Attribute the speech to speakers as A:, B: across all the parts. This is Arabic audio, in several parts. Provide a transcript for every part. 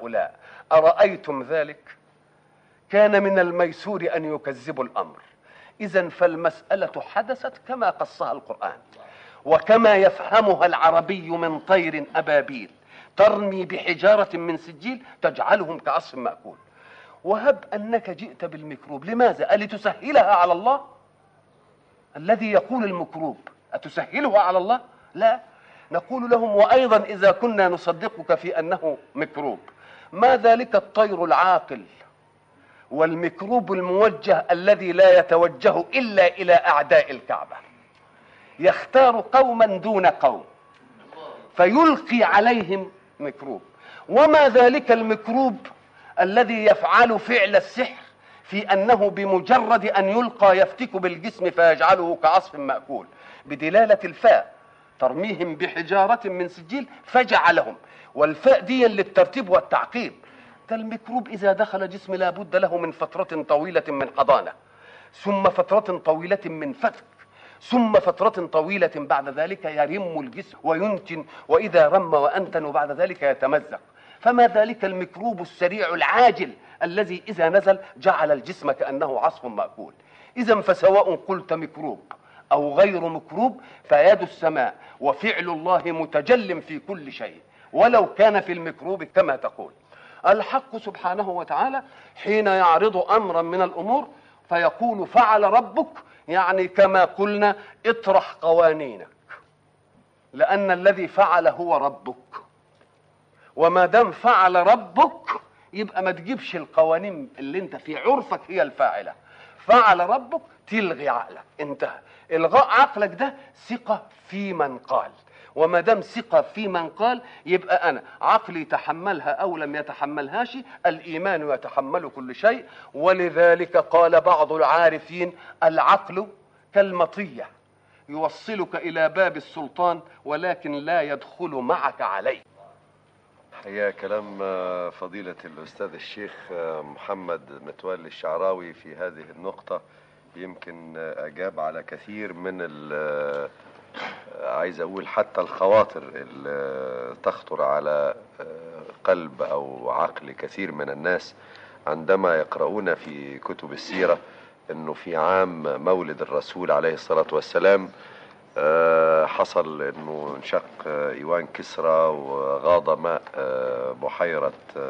A: هؤلاء أرأيتم ذلك؟ كان من الميسور أن يكذبوا الأمر. إذن فالمسألة حدثت كما قصها القرآن، وكما يفهمها العربي من طير أبابيل ترمي بحجارة من سجيل تجعلهم كعصف مأكول. وهب أنك جئت بالمكروب، لماذا؟ ألتسهلها على الله؟ الذي يقول المكروب أتسهلها على الله؟ لا. نقول لهم وأيضا إذا كنا نصدقك في أنه مكروب، ما ذلك الطير العاقل والمكروب الموجه الذي لا يتوجه إلا إلى أعداء الكعبة، يختار قوما دون قوم فيلقي عليهم مكروب. وما ذلك المكروب الذي يفعل فعل السحر في أنه بمجرد أن يلقى يفتك بالجسم فيجعله كعصف مأكول، بدلالة الفاء ترميهم بحجارة من سجيل فجعلهم، والفاء دي للترتيب والتعقيب. ده الميكروب إذا دخل جسم لا بد له من فترة طويلة من حضانة، ثم فترة طويلة من فتك، ثم فترة طويلة بعد ذلك يرم الجسم وينتن، وإذا رم وأنتن وبعد ذلك يتمزق. فما ذلك الميكروب السريع العاجل الذي إذا نزل جعل الجسم كأنه عصف مأكول. إذن فسواء قلت ميكروب أو غير مكروب فيد السماء وفعل الله متجل في كل شيء، ولو كان في الميكروب كما تقول. الحق سبحانه وتعالى حين يعرض أمرا من الأمور فيقول فعل ربك، يعني كما قلنا اطرح قوانينك، لأن الذي فعل هو ربك، وما دام فعل ربك يبقى ما تجيبش القوانين اللي انت في عرفك هي الفاعلة. فعل ربك تلغي عقلك، انتهى. الغاء عقلك ده ثقة في من قال، وما دام ثقة في من قال يبقى أنا عقلي تحملها أو لم يتحملهاش، الإيمان يتحمل كل شيء. ولذلك قال بعض العارفين العقل كالمطية يوصلك إلى باب السلطان ولكن لا يدخل معك عليه.
B: هي كلام فضيلة الأستاذ الشيخ محمد متولي الشعراوي في هذه النقطة يمكن أجاب على كثير من عايز أقول حتى الخواطر اللي تخطر على قلب أو عقل كثير من الناس عندما يقرؤون في كتب السيرة أنه في عام مولد الرسول عليه الصلاة والسلام حصل أنه انشق إيوان كسرى وغاض ماء بحيرة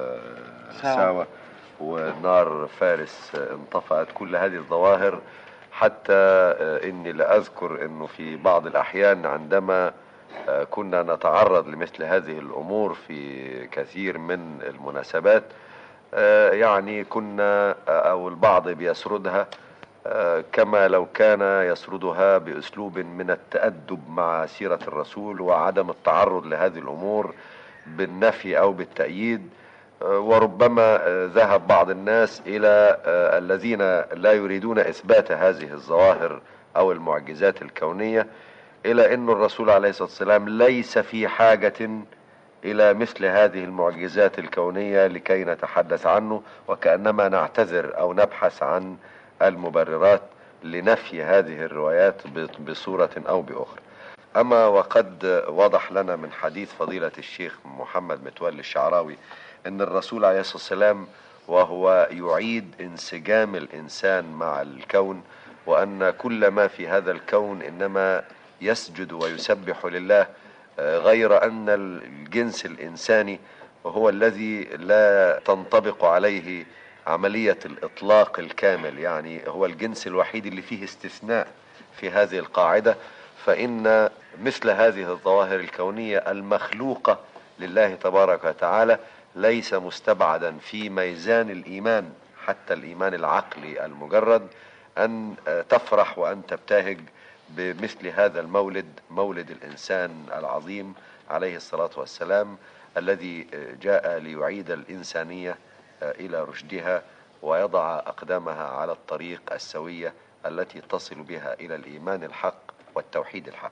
B: ساوة ونار فارس انطفأت. كل هذه الظواهر حتى إني لأذكر أنه في بعض الأحيان عندما كنا نتعرض لمثل هذه الأمور في كثير من المناسبات يعني كنا أو البعض بيسردها كما لو كان يسردها بأسلوب من التأدب مع سيرة الرسول وعدم التعرض لهذه الأمور بالنفي أو بالتأييد. وربما ذهب بعض الناس إلى الذين لا يريدون إثبات هذه الظواهر أو المعجزات الكونية إلى أن الرسول عليه الصلاة والسلام ليس في حاجة إلى مثل هذه المعجزات الكونية لكي نتحدث عنه، وكأنما نعتذر أو نبحث عن المبررات لنفي هذه الروايات بصورة أو بأخرى. أما وقد وضح لنا من حديث فضيلة الشيخ محمد متولي الشعراوي أن الرسول عليه الصلاة والسلام وهو يعيد انسجام الإنسان مع الكون، وأن كل ما في هذا الكون إنما يسجد ويسبح لله، غير أن الجنس الإنساني وهو الذي لا تنطبق عليه عملية الإطلاق الكامل، يعني هو الجنس الوحيد اللي فيه استثناء في هذه القاعدة. فإن مثل هذه الظواهر الكونية المخلوقة لله تبارك وتعالى ليس مستبعدا في ميزان الإيمان، حتى الإيمان العقلي المجرد، أن تفرح وأن تبتهج بمثل هذا المولد، مولد الإنسان العظيم عليه الصلاة والسلام الذي جاء ليعيد الإنسانية إلى رشدها ويضع أقدامها على الطريق السوية التي تصل بها إلى الإيمان الحق والتوحيد الحق.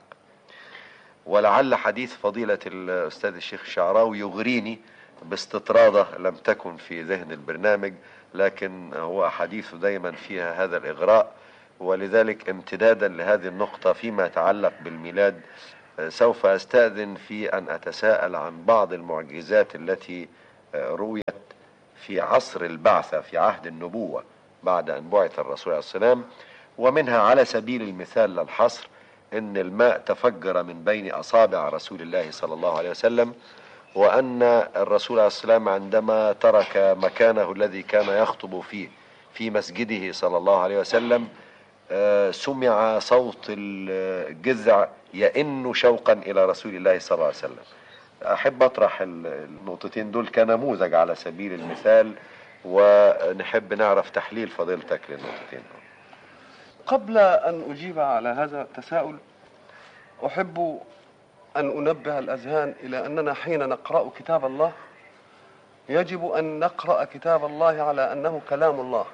B: ولعل حديث فضيلة الأستاذ الشيخ الشعراوي يغريني باستطرادة لم تكن في ذهن البرنامج، لكن هو حديث دايما فيها هذا الإغراء. ولذلك امتدادا لهذه النقطة فيما يتعلق بالميلاد سوف أستأذن في أن أتساءل عن بعض المعجزات التي رويت في عصر البعثة في عهد النبوة بعد أن بعث الرسول عليه السلام، ومنها على سبيل المثال للحصر أن الماء تفجر من بين أصابع رسول الله صلى الله عليه وسلم، وأن الرسول عليه السلام عندما ترك مكانه الذي كان يخطب فيه في مسجده صلى الله عليه وسلم سمع صوت الجذع يئن شوقا إلى رسول الله صلى الله عليه وسلم. أحب أطرح النقطتين دول كنموذج على سبيل المثال، ونحب نعرف تحليل فضيلتك للنقطتين دول.
A: قبل أن أجيب على هذا التساؤل أحب أن أنبه الأذهان إلى أننا حين نقرأ كتاب الله يجب أن نقرأ كتاب الله على أنه كلام الله،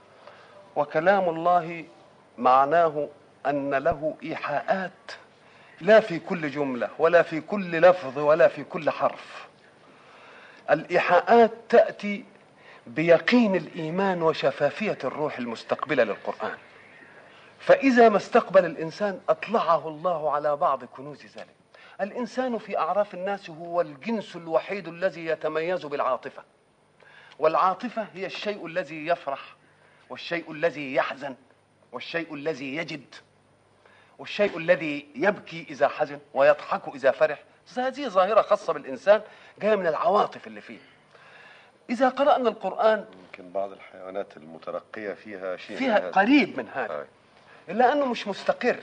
A: وكلام الله معناه أن له إيحاءات لا في كل جملة ولا في كل لفظ ولا في كل حرف. الإيحاءات تأتي بيقين الإيمان وشفافية الروح المستقبلة للقرآن، فإذا ما استقبل الإنسان أطلعه الله على بعض كنوز ذلك. الإنسان في أعراف الناس هو الجنس الوحيد الذي يتميز بالعاطفة، والعاطفة هي الشيء الذي يفرح والشيء الذي يحزن والشيء الذي يجد والشيء الذي يبكي إذا حزن ويضحك إذا فرح. هذه ظاهرة خاصة بالإنسان جاية من العواطف اللي فيه. إذا قرأنا القرآن
B: يمكن بعض الحيوانات المترقية فيها شيء
A: فيها قريب من هذا إلا أنه مش مستقر.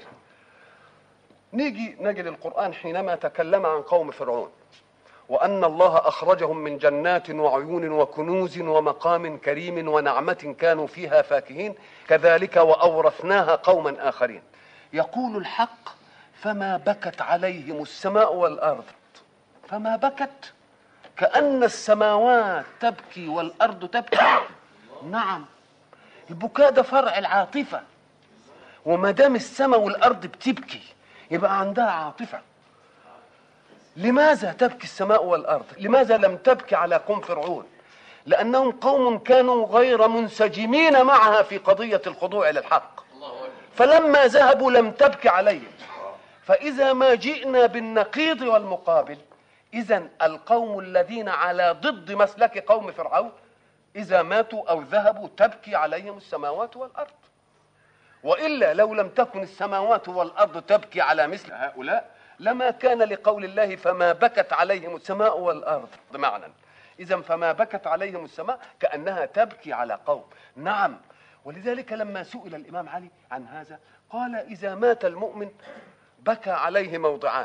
A: نيجي نجد القرآن حينما تكلم عن قوم فرعون وأن الله أخرجهم من جنات وعيون وكنوز ومقام كريم ونعمة كانوا فيها فاكهين كذلك وأورثناها قوما آخرين. يقول الحق فما بكت عليهم السماء والأرض. فما بكت كأن السماوات تبكي والأرض تبكي. نعم، البكاء ده فرع العاطفة، وما دام السماء والأرض بتبكي يبقى عندها عاطفة. لماذا تبكي السماء والأرض؟ لماذا لم تبكي على قوم فرعون؟ لأنهم قوم كانوا غير منسجمين معها في قضية الخضوع للحق، فلما ذهبوا لم تبكي عليهم. فإذا ما جئنا بالنقيض والمقابل، إذن القوم الذين على ضد مسلك قوم فرعون إذا ماتوا أو ذهبوا تبكي عليهم السماوات والأرض. وإلا لو لم تكن السماوات والأرض تبكي على مثل هؤلاء لما كان لقول الله فما بكت عليهم السماء والأرض بمعنى. إذن فما بكت عليهم السماء كأنها تبكي على قوم. نعم، ولذلك لما سئل الإمام علي عن هذا قال إذا مات المؤمن بكى عليه موضعان،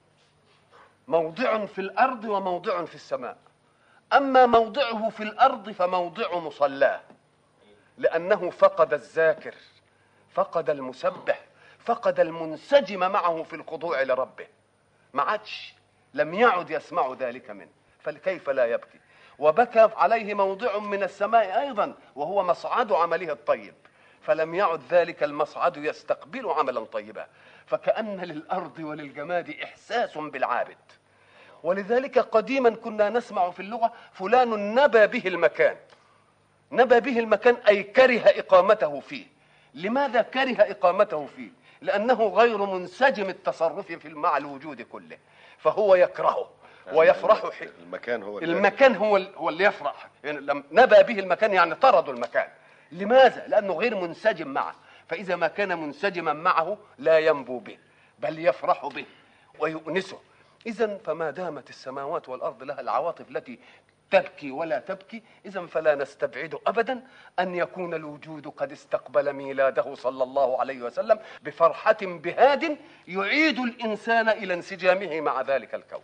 A: موضع في الأرض وموضع في السماء. أما موضعه في الأرض فموضع مصلاه، لأنه فقد الذاكر، فقد المسبح، فقد المنسجم معه في الخضوع لربه، ما عادش، لم يعد يسمع ذلك منه، فكيف لا يبكي؟ وبكى عليه موضع من السماء أيضا وهو مصعد عمله الطيب، فلم يعد ذلك المصعد يستقبل عملا طيبا. فكأن للأرض وللجماد إحساس بالعابد. ولذلك قديما كنا نسمع في اللغة فلان نبى به المكان. نبى به المكان أي كره إقامته فيه. لماذا كره إقامته فيه؟ لأنه غير منسجم التصرف مع الوجود كله، فهو يكرهه ويفرح. المكان هو اللي يفرح. يعني لم نبى به المكان يعني طردوا المكان. لماذا؟ لأنه غير منسجم معه، فإذا ما كان منسجما معه لا ينبو به بل يفرح به ويؤنسه. إذن فما دامت السماوات والأرض لها العواطف التي تبكي ولا تبكي، إذن فلا نستبعد أبدا أن يكون الوجود قد استقبل ميلاده صلى الله عليه وسلم بفرحة بهاد يعيد الإنسان إلى انسجامه مع ذلك الكون.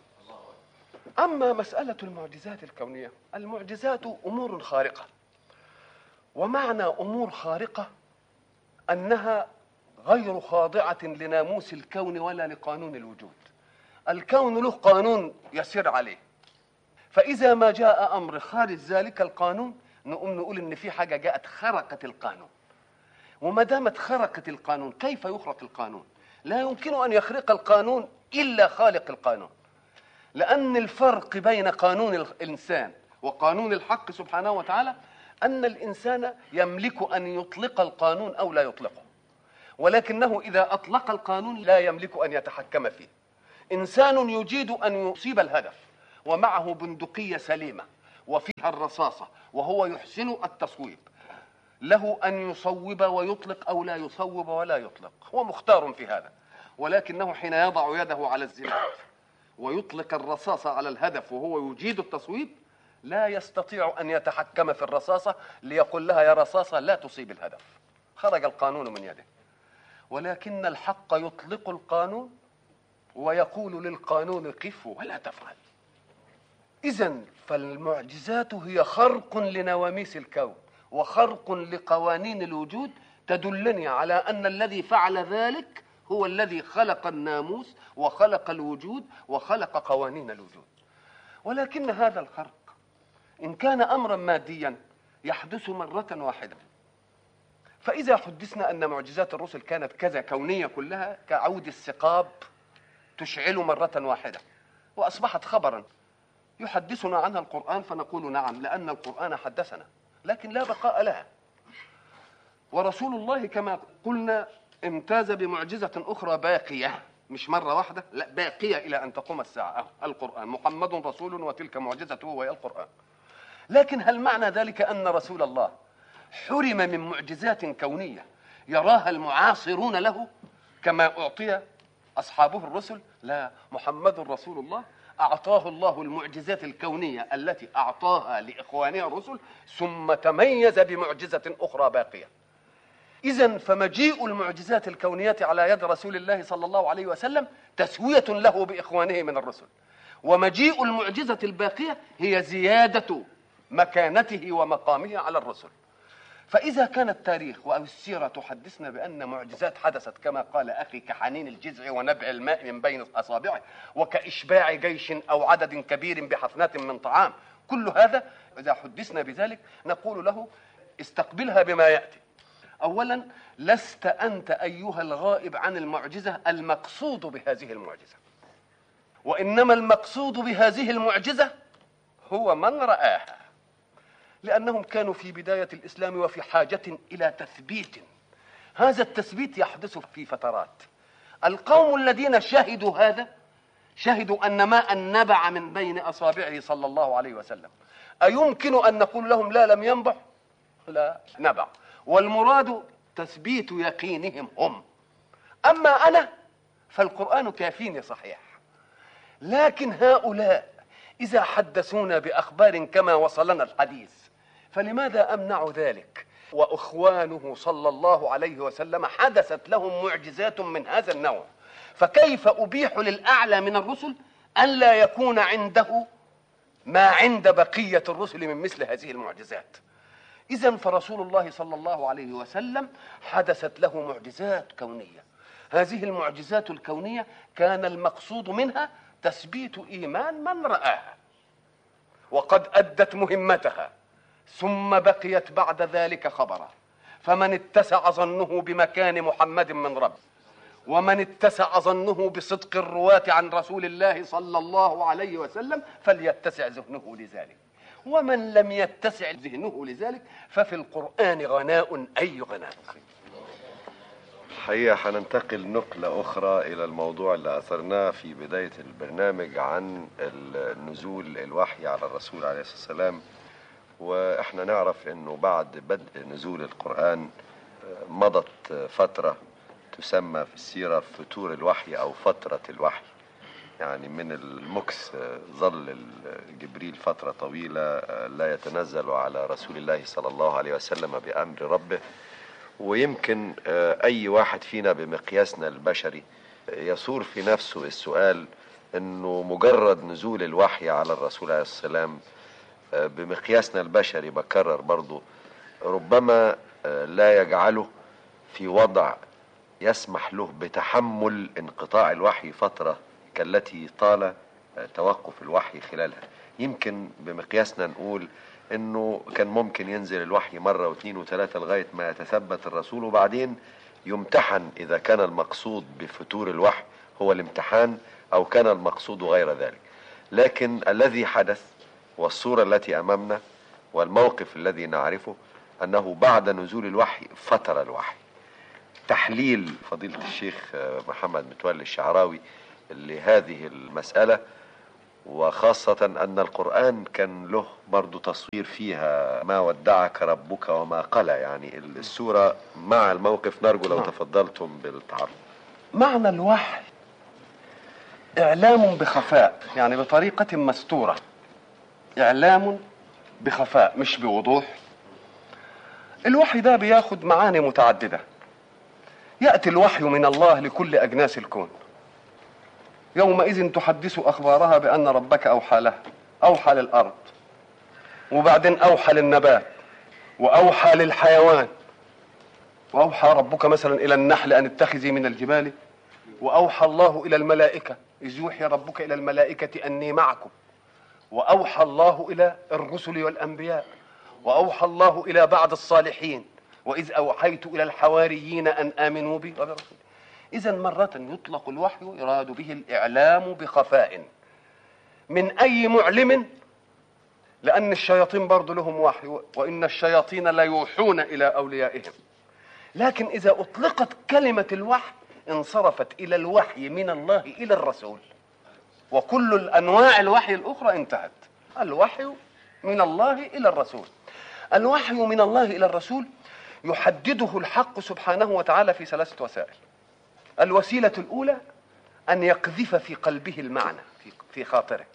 A: أما مسألة المعجزات الكونية، المعجزات أمور خارقة، ومعنى أمور خارقة أنها غير خاضعة لناموس الكون ولا لقانون الوجود. الكون له قانون يسير عليه، فإذا ما جاء أمر خارج ذلك القانون نقوم نقول إن في حاجة جاءت خرقت القانون. وما دامت خرقت القانون، كيف يخرق القانون؟ لا يمكن أن يخرق القانون إلا خالق القانون، لأن الفرق بين قانون الإنسان وقانون الحق سبحانه وتعالى أن الإنسان يملك أن يطلق القانون أو لا يطلقه، ولكنه إذا أطلق القانون لا يملك أن يتحكم فيه. إنسان يجيد أن يصيب الهدف ومعه بندقية سليمة وفيها الرصاصة وهو يحسن التصويب، له أن يصوب ويطلق أو لا يصوب ولا يطلق، هو مختار في هذا. ولكنه حين يضع يده على الزناد ويطلق الرصاصة على الهدف وهو يجيد التصويب، لا يستطيع أن يتحكم في الرصاصة ليقول لها يا رصاصة لا تصيب الهدف، خرج القانون من يده. ولكن الحق يطلق القانون ويقول للقانون قف ولا تفعل. إذن فالمعجزات هي خرق لنواميس الكون وخرق لقوانين الوجود، تدلني على أن الذي فعل ذلك هو الذي خلق الناموس وخلق الوجود وخلق قوانين الوجود. ولكن هذا الخرق إن كان أمرا ماديا يحدث مرة واحدة. فإذا حدثنا أن معجزات الرسل كانت كذا كونية كلها كعود الثقاب تشعل مرة واحدة وأصبحت خبرا يحدثنا عنها القرآن فنقول نعم لأن القرآن حدثنا، لكن لا بقاء لها. ورسول الله كما قلنا امتاز بمعجزة أخرى باقية، مش مرة واحدة، لا باقية إلى أن تقوم الساعة، القرآن. محمد رسول وتلك معجزته وهي القرآن. لكن هل معنى ذلك أن رسول الله حرم من معجزات كونية يراها المعاصرون له كما أعطي أصحابه الرسل؟ لا، محمد رسول الله أعطاه الله المعجزات الكونية التي أعطاها لإخوانه الرسل، ثم تميز بمعجزة أخرى باقية. إذن فمجيء المعجزات الكونية على يد رسول الله صلى الله عليه وسلم تسوية له بإخوانه من الرسل، ومجيء المعجزة الباقية هي زيادة مكانته ومقامه على الرسل. فإذا كان التاريخ أو السيرة تحدثنا بأن معجزات حدثت كما قال أخي كحنين الجذع ونبع الماء من بين أصابعه وكإشباع جيش أو عدد كبير بحفنات من طعام، كل هذا إذا حدثنا بذلك نقول له استقبلها بما يأتي. أولا، لست أنت أيها الغائب عن المعجزة المقصود بهذه المعجزة، وإنما المقصود بهذه المعجزة هو من رآها، لأنهم كانوا في بداية الإسلام وفي حاجة إلى تثبيت. هذا التثبيت يحدث في فترات. القوم الذين شهدوا هذا شهدوا أن ماء نبع من بين أصابعه صلى الله عليه وسلم. أيمكن أن نقول لهم لا لم ينبع؟ لا، نبع. والمراد تثبيت يقينهم هم. أما أنا فالقرآن كافيني صحيح، لكن هؤلاء إذا حدثونا بأخبار كما وصلنا الحديث فلماذا أمنع ذلك؟ وإخوانه صلى الله عليه وسلم حدثت لهم معجزات من هذا النوع، فكيف أبيح للأعلى من الرسل أن لا يكون عنده ما عند بقية الرسل من مثل هذه المعجزات؟ إذن فرسول الله صلى الله عليه وسلم حدثت له معجزات كونية. هذه المعجزات الكونية كان المقصود منها تثبيت إيمان من رآها وقد أدت مهمتها، ثم بقيت بعد ذلك خبرا. فمن اتسع ظنه بمكان محمد من رب، ومن اتسع ظنه بصدق الرواة عن رسول الله صلى الله عليه وسلم فليتسع ذهنه لذلك، ومن لم يتسع ذهنه لذلك ففي القرآن غناء أي غناء.
B: الحقيقة هننتقل نقلة أخرى إلى الموضوع اللي أثرناه في بداية البرنامج عن نزول الوحي على الرسول عليه الصلاة والسلام. وإحنا نعرف أنه بعد بدء نزول القرآن مضت فترة تسمى في السيرة فتور الوحي أو فترة الوحي، يعني من المكس ظل جبريل فترة طويلة لا يتنزل على رسول الله صلى الله عليه وسلم بأمر ربه. ويمكن أي واحد فينا بمقياسنا البشري يثور في نفسه السؤال أنه مجرد نزول الوحي على الرسول عليه السلام بمقياسنا البشري، بكرر برضو، ربما لا يجعله في وضع يسمح له بتحمل انقطاع الوحي فترة كالتي طال توقف الوحي خلالها. يمكن بمقياسنا نقول انه كان ممكن ينزل الوحي مرة واثنين وثلاثة لغاية ما يتثبت الرسول، وبعدين يمتحن اذا كان المقصود بفتور الوحي هو الامتحان او كان المقصود غير ذلك. لكن الذي حدث والصورة التي امامنا والموقف الذي نعرفه انه بعد نزول الوحي فتر الوحي. تحليل فضيلة الشيخ محمد متولي الشعراوي لهذه المسألة وخاصة أن القرآن كان له برضو تصوير فيها ما ودعك ربك وما قلى، يعني السورة مع الموقف. نرجو لو تفضلتم بالتعرض.
A: معنى الوحي إعلام بخفاء، يعني بطريقة مستورة، إعلام بخفاء مش بوضوح. الوحي ده بياخد معاني متعددة. يأتي الوحي من الله لكل أجناس الكون، يومئذ تحدث أخبارها بأن ربك أوحى لها، أوحى للأرض، وبعدين أوحى للنبات، وأوحى للحيوان، وأوحى ربك مثلا إلى النحل أن اتخذي من الجبال، وأوحى الله إلى الملائكة إذ يوحي ربك إلى الملائكة أني معكم، وأوحى الله إلى الرسل والأنبياء، وأوحى الله إلى بعض الصالحين وإذ أوحيت إلى الحواريين أن آمنوا بي وبرسولي. إذن مرة يطلق الوحي يراد به الإعلام بخفاء من أي معلم، لأن الشياطين برضو لهم وحي، وإن الشياطين لا يوحون إلى أوليائهم. لكن إذا أطلقت كلمة الوحي انصرفت إلى الوحي من الله إلى الرسول، وكل الأنواع الوحي الأخرى انتهت. الوحي من الله إلى الرسول. الوحي من الله إلى الرسول يحدده الحق سبحانه وتعالى في 3 وسائل. الوسيلة الأولى أن يقذف في قلبه المعنى في خاطره.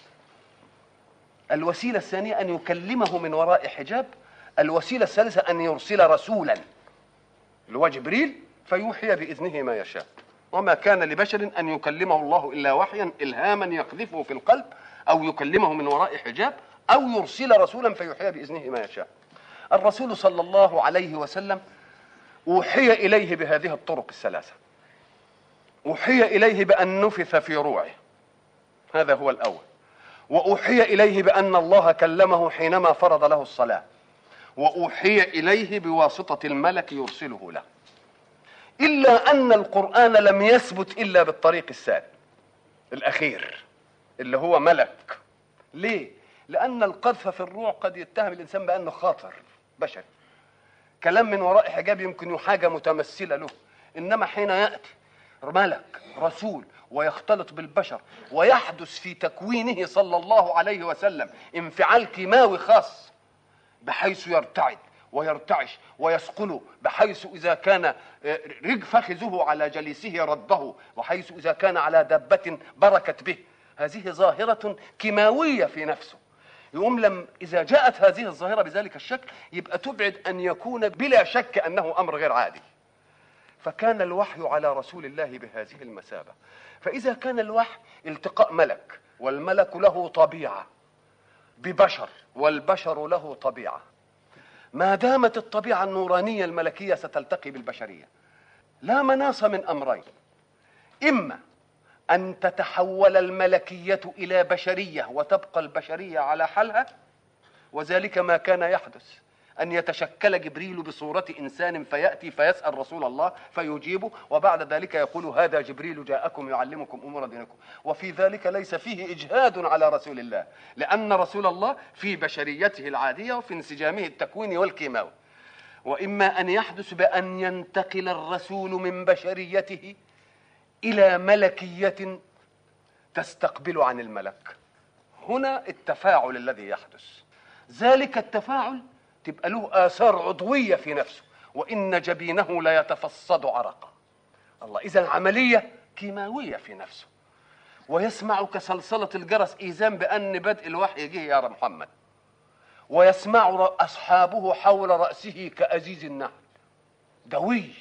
A: الوسيلة الثانية أن يكلمه من وراء حجاب. الوسيلة الثالثة أن يرسل رسولا اللي هو جبريل فيوحي بإذنه ما يشاء. وما كان لبشر أن يكلمه الله إلا وحيا إلهاما يقذفه في القلب، أو يكلمه من وراء حجاب، أو يرسل رسولا فيوحي بإذنه ما يشاء. الرسول صلى الله عليه وسلم أوحي إليه بهذه الطرق 3. أوحي إليه بأن نفث في روعه، هذا هو الأول. وأوحي إليه بأن الله كلمه حينما فرض له الصلاة. وأوحي إليه بواسطة الملك يرسله له. إلا أن القرآن لم يثبت إلا بالطريق الثاني الأخير اللي هو ملك. ليه؟ لأن القذف في الروع قد يتهم الإنسان بأنه خاطر بشري، كلام من وراء حجاب يمكن حاجة متمثلة له. إنما حين يأتي ملك رسول ويختلط بالبشر ويحدث في تكوينه صلى الله عليه وسلم انفعال كيماوي خاص، بحيث يرتعد ويرتعش ويثقل، بحيث إذا كان فخذه على جليسه رده، وحيث إذا كان على دابة بركت به. هذه ظاهرة كيماوية في نفسه. يقوم إذا جاءت هذه الظاهرة بذلك الشكل يبقى تبعد أن يكون بلا شك أنه أمر غير عادي. فكان الوحي على رسول الله بهذه المثابة. فإذا كان الوحي التقاء ملك، والملك له طبيعة ببشر، والبشر له طبيعة، ما دامت الطبيعة النورانية الملكية ستلتقي بالبشرية، لا مناص من أمرين: إما أن تتحول الملكية إلى بشرية وتبقى البشرية على حالها، وذلك ما كان يحدث، أن يتشكل جبريل بصورة إنسان فيأتي فيسأل رسول الله فيجيبه، وبعد ذلك يقول هذا جبريل جاءكم يعلمكم أمور دينكم. وفي ذلك ليس فيه إجهاد على رسول الله، لأن رسول الله في بشريته العادية وفي انسجامه التكويني والكيماوي. وإما أن يحدث بأن ينتقل الرسول من بشريته إلى ملكية تستقبل عن الملك. هنا التفاعل الذي يحدث، ذلك التفاعل تبقى له آثار عضوية في نفسه، وإن جبينه لا يتفصد عرقا. الله، إذا العملية كيماوية في نفسه. ويسمع كسلسلة الجرس إيذان بأن بدء الوحي جه يا محمد، ويسمع أصحابه حول رأسه كأزيز النحل دوي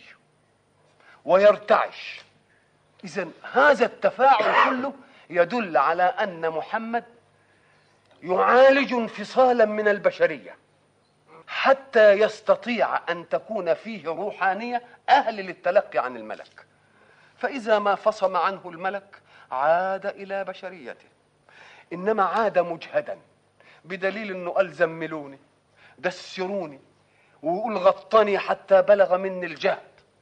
A: ويرتعش. إذن هذا التفاعل كله يدل على أن محمد يعالج انفصالا من البشرية حتى يستطيع أن تكون فيه روحانية أهل للتلقي عن الملك. فإذا ما فصم عنه الملك عاد إلى بشريته، إنما عاد مجهدا، بدليل أنه قال زملوني دسروني، ويقول غطني حتى بلغ مني الجهد.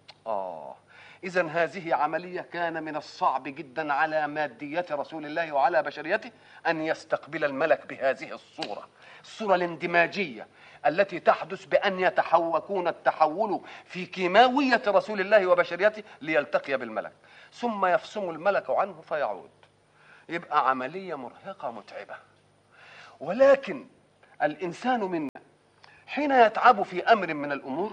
A: إذن هذه عملية كان من الصعب جدا على مادية رسول الله وعلى بشريته أن يستقبل الملك بهذه الصورة الاندماجية التي تحدث بأن يكون التحول في كيماوية رسول الله وبشريته ليلتقي بالملك، ثم يفصم الملك عنه فيعود. يبقى عملية مرهقة متعبة. ولكن الإنسان منا حين يتعب في أمر من الأمور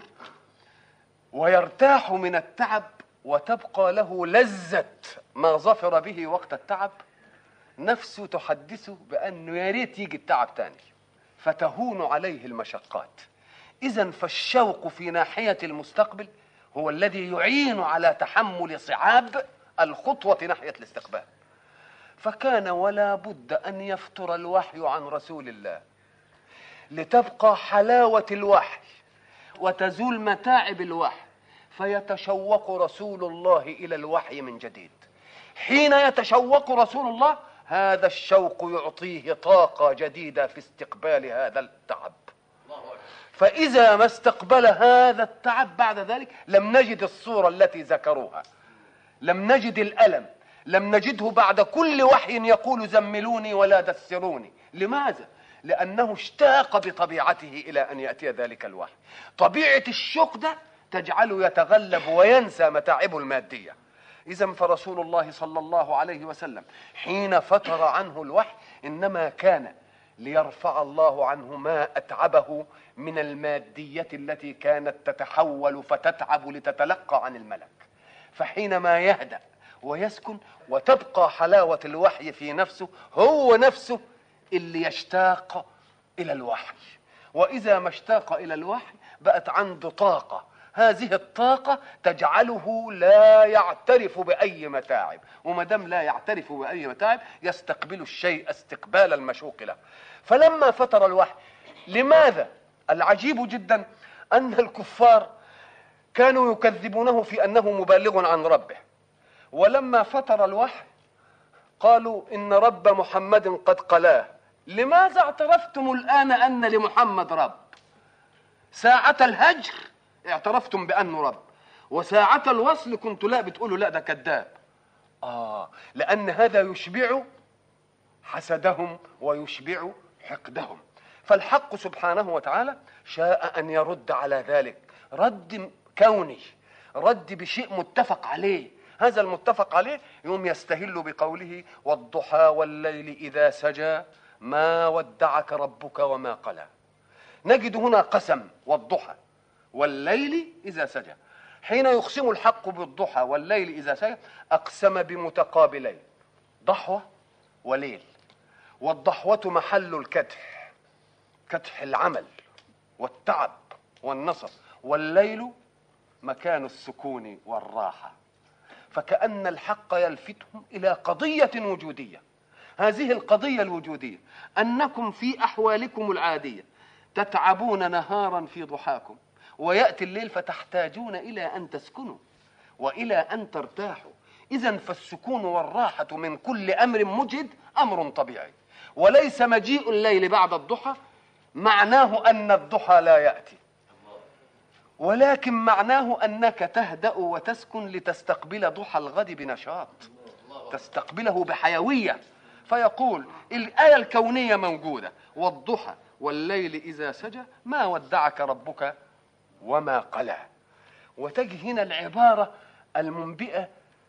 A: ويرتاح من التعب وتبقى له لذة ما ظفر به وقت التعب، نفسه تحدثه بأنه يا ريت يجي التعب تاني، فتهون عليه المشقات. إذن فالشوق في ناحية المستقبل هو الذي يعين على تحمل صعاب الخطوة ناحية الاستقبال. فكان ولا بد أن يفتر الوحي عن رسول الله لتبقى حلاوة الوحي وتزول متاعب الوحي، فيتشوق رسول الله إلى الوحي من جديد. حين يتشوق رسول الله هذا الشوق يعطيه طاقة جديدة في استقبال هذا التعب. فإذا ما استقبل هذا التعب بعد ذلك لم نجد الصورة التي ذكروها، لم نجد الألم، لم نجده بعد كل وحي يقول زملوني ولا دثروني. لماذا؟ لأنه اشتاق بطبيعته إلى أن يأتي ذلك الوحي. طبيعة الشوق ده تجعله يتغلب وينسى متاعبه المادية. إذن فرسول الله صلى الله عليه وسلم حين فتر عنه الوحي إنما كان ليرفع الله عنه ما أتعبه من المادية التي كانت تتحول فتتعب لتتلقى عن الملك. فحينما يهدأ ويسكن وتبقى حلاوة الوحي في نفسه، هو نفسه اللي يشتاق إلى الوحي. وإذا ما اشتاق إلى الوحي بقت عنده طاقة، هذه الطاقة تجعله لا يعترف بأي متاعب، ومدام لا يعترف بأي متاعب يستقبل الشيء استقبال المشوق له. فلما فتر الوحي، لماذا؟ العجيب جدا أن الكفار كانوا يكذبونه في أنه مبلغ عن ربه، ولما فتر الوحي قالوا إن رب محمد قد قلاه. لماذا اعترفتم الآن أن لمحمد رب؟ ساعة الهجر اعترفتم بأنه رب، وساعة الوصل كنت لا بتقولوا لا ده كذاب. لأن هذا يشبع حسدهم ويشبع حقدهم. فالحق سبحانه وتعالى شاء أن يرد على ذلك رد كوني، رد بشيء متفق عليه. هذا المتفق عليه يوم يستهل بقوله والضحى والليل إذا سجى ما ودعك ربك وما قلى. نجد هنا قسم والضحى والليل إذا سجى. حين يقسم الحق بالضحى والليل إذا سجى أقسم بمتقابلين، ضحوة وليل. والضحوة محل الكدح، كدح العمل والتعب والنصر، والليل مكان السكون والراحة. فكأن الحق يلفتهم إلى قضية وجودية. هذه القضية الوجودية أنكم في أحوالكم العادية تتعبون نهارا في ضحاكم، ويأتي الليل فتحتاجون إلى أن تسكنوا وإلى أن ترتاحوا. إذن فالسكون والراحة من كل أمر مجهد أمر طبيعي، وليس مجيء الليل بعد الضحى معناه أن الضحى لا يأتي، ولكن معناه أنك تهدأ وتسكن لتستقبل ضحى الغد بنشاط، تستقبله بحيوية. فيقول الآية الكونية موجودة، والضحى والليل إذا سجى ما ودعك ربك وما قلى. وتجي هنا العبارة المنبئة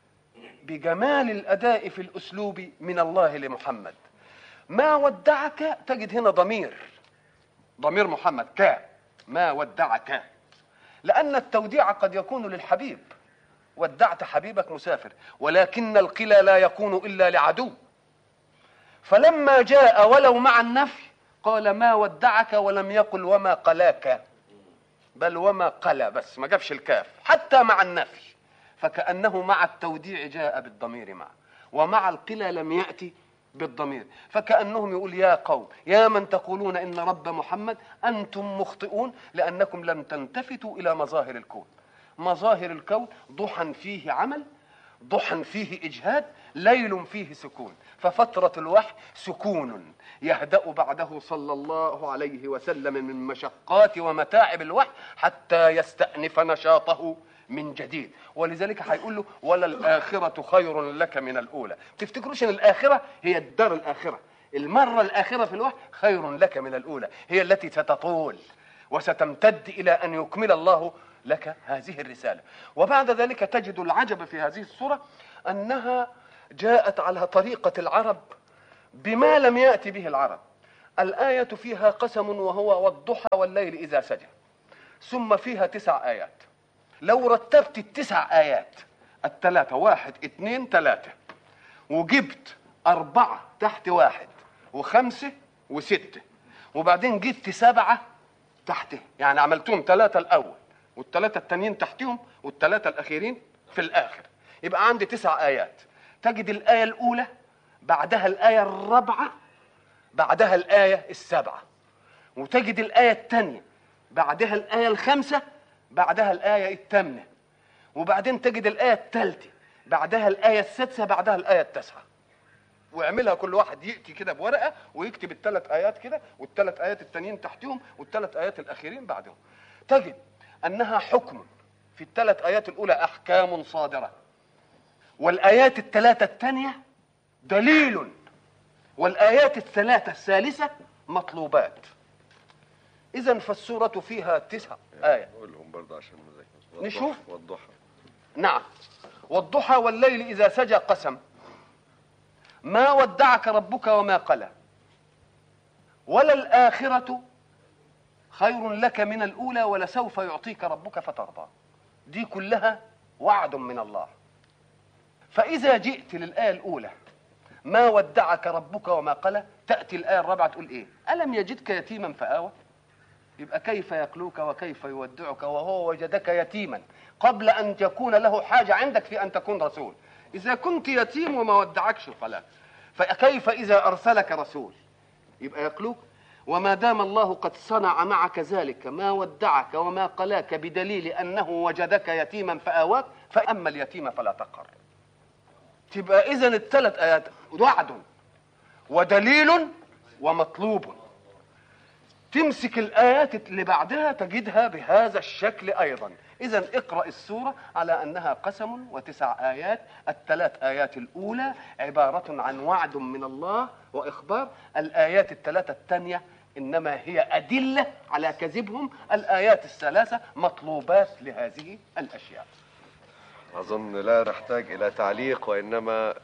A: بجمال الأداء في الأسلوب من الله لمحمد. ما ودعك تجد هنا ضمير محمد ما ودعك، لأن التوديع قد يكون للحبيب، ودعت حبيبك مسافر، ولكن القلى لا يكون إلا لعدو. فلما جاء ولو مع النفي قال ما ودعك ولم يقل وما قلاك، بل وما قلى بس، ما جابش الكاف حتى مع النفي. فكأنه مع التوديع جاء بالضمير معه، ومع القلى لم يأتي بالضمير. فكأنهم يقول يا قوم يا من تقولون إن رب محمد أنتم مخطئون، لأنكم لم تلتفتوا إلى مظاهر الكون. مظاهر الكون ضحى فيه عمل، ضحى فيه إجهاد، ليل فيه سكون. ففترة الوحي سكون يهدأ بعده صلى الله عليه وسلم من مشقات ومتاعب الوحي حتى يستأنف نشاطه من جديد. ولذلك هيقول له ولا الآخرة خير لك من الأولى. تفتكروش ان الآخرة هي الدار الآخرة، المرة الآخرة في الوحي خير لك من الأولى، هي التي ستطول وستمتد إلى أن يكمل الله لك هذه الرسالة. وبعد ذلك تجد العجب في هذه الصورة أنها جاءت على طريقة العرب بما لم يأتي به العرب. الآية فيها قسم وهو والضحى والليل إذا سجى، ثم فيها 9 آيات. لو رتبت ال9 آيات الثلاثة 1 2 3 وجبت 4 تحت 1 و5 و6 وبعدين جبت 7 تحته، يعني عملتهم 3 الأول وال3 التانيين تحتهم وال3 الأخيرين في الآخر، يبقى عندي 9 آيات. تجد الآية الأولى بعدها الآية الرابعة بعدها الآية السابعة، وتجد الآية الثانية بعدها الآية الخامسة بعدها الآية الثامنة، وبعدين تجد الآية الثالثة بعدها الآية السادسة بعدها الآية التاسعة. ويعملها كل واحد يأتي كده بورقة ويكتب ال3 آيات كده وال3 آيات التانيين تحتهم وال3 آيات الأخيرين بعدهم. تجد أنها حكم في ال3 آيات الأولى أحكام صادرة، والآيات ال3 الثانية دليل، والآيات ال3 الثالثة مطلوبات. إذن فالسورة فيها 9 آيات.
B: نقولهم برضه عشان
A: نشوف.
B: والضحى.
A: نعم. والضحى والليل إذا سجى قسم ما ودعك ربك وما قلى وللآخرة خير لك من الأولى ولسوف يعطيك ربك فترضى. دي كلها وعد من الله. فإذا جئت للآية الأولى ما ودعك ربك وما قلى، تأتي الآية الرابعة تقول إيه؟ ألم يجدك يتيما فآوى. يبقى كيف يقلوك وكيف يودعك وهو وجدك يتيما قبل أن تكون له حاجة عندك في أن تكون رسول. إذا كنت يتيم وما ودعكش فلا، فكيف إذا أرسلك رسول يبقى يقلوك؟ وما دام الله قد صنع معك ذلك ما ودعك وما قلاك بدليل أنه وجدك يتيما فآواك، فأما اليتيم فلا تقهر. تبقى إذن ال3 آيات وعد ودليل ومطلوب. تمسك الآيات اللي بعدها تجدها بهذا الشكل أيضا. إذن اقرأ السورة على أنها قسم و9 آيات. ال3 آيات الأولى عبارة عن وعد من الله وإخبار، الآيات ال3 الثانية إنما هي أدلة على كذبهم، الآيات ال3 مطلوبات لهذه الأشياء.
B: أظن لا نحتاج إلى تعليق، وإنما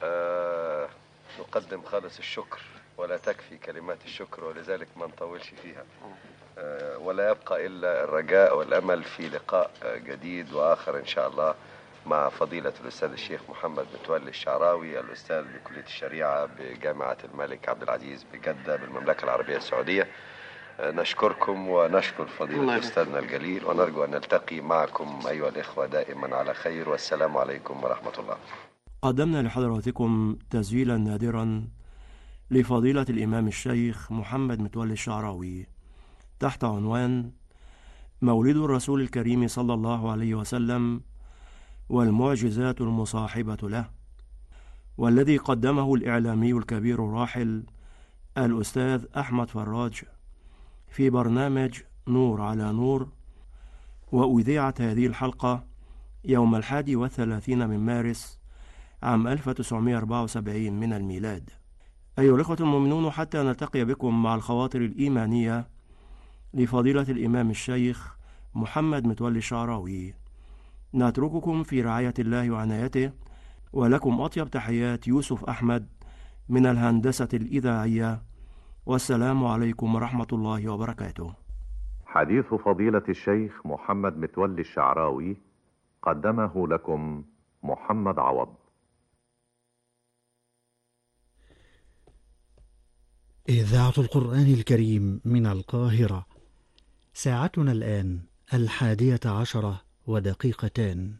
B: نقدم خالص الشكر، ولا تكفي كلمات الشكر، ولذلك ما نطولش فيها. ولا يبقى إلا الرجاء والأمل في لقاء جديد وآخر إن شاء الله مع فضيلة الأستاذ الشيخ محمد متولي الشعراوي، الأستاذ بكلية الشريعة بجامعة الملك عبد العزيز بجدة بالمملكة العربية السعودية. نشكركم ونشكر فضيلة أستاذنا الجليل، ونرجو أن نلتقي معكم أيها الإخوة دائما على خير، والسلام عليكم ورحمة الله.
C: قدمنا لحضراتكم تسجيلا نادرا لفضيلة الإمام الشيخ محمد متولي الشعراوي تحت عنوان مولد الرسول الكريم صلى الله عليه وسلم والمعجزات المصاحبة له، والذي قدمه الإعلامي الكبير الراحل الأستاذ أحمد فراج في برنامج نور على نور. وأذيعت هذه الحلقة يوم 31 من مارس عام 1974 من الميلاد. أيها الأخوة المؤمنون، حتى نلتقي بكم مع الخواطر الإيمانية لفضيلة الإمام الشيخ محمد متولي الشعراوي، نترككم في رعاية الله وعنايته، ولكم أطيب تحيات يوسف أحمد من الهندسة الإذاعية، والسلام عليكم ورحمة الله وبركاته.
D: حديث فضيلة الشيخ محمد متولي الشعراوي قدمه لكم محمد عوض.
E: إذاعة القرآن الكريم من القاهرة. ساعتنا الآن 11:02.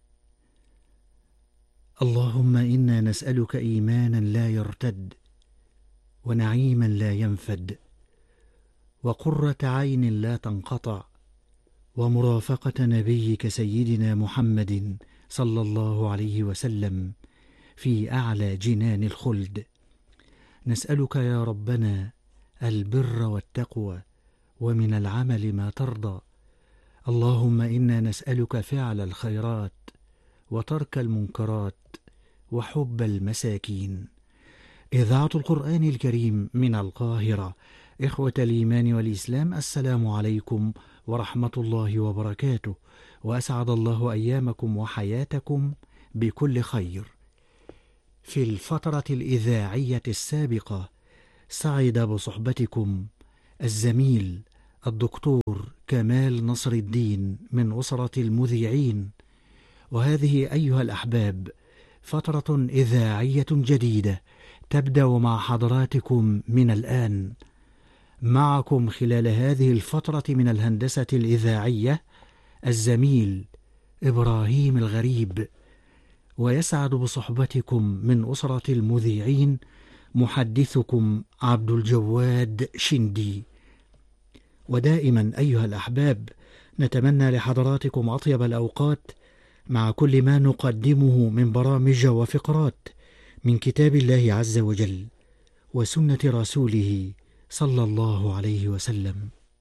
E: اللهم إنا نسألك إيمانا لا يرتد، ونعيما لا ينفد، وقرة عين لا تنقطع، ومرافقة نبيك سيدنا محمد صلى الله عليه وسلم في أعلى جنان الخلد. نسألك يا ربنا البر والتقوى، ومن العمل ما ترضى. اللهم إنا نسألك فعل الخيرات وترك المنكرات وحب المساكين. إذاعة القرآن الكريم من القاهرة. إخوة الإيمان والإسلام، السلام عليكم ورحمة الله وبركاته، وأسعد الله أيامكم وحياتكم بكل خير. في الفترة الإذاعية السابقة سعد بصحبتكم الزميل الدكتور كمال نصر الدين من أسرة المذيعين، وهذه أيها الأحباب فترة إذاعية جديدة تبدأ مع حضراتكم من الآن. معكم خلال هذه الفترة من الهندسة الإذاعية الزميل إبراهيم الغريب، ويسعد بصحبتكم من أسرة المذيعين محدثكم عبد الجواد شندي. ودائما أيها الأحباب نتمنى لحضراتكم أطيب الأوقات مع كل ما نقدمه من برامج وفقرات من كتاب الله عز وجل وسنة رسوله صلى الله عليه وسلم.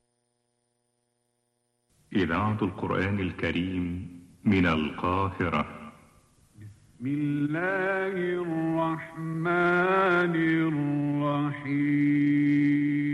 F: إذاعة القرآن الكريم من القاهرة.
G: بسم الله الرحمن الرحيم.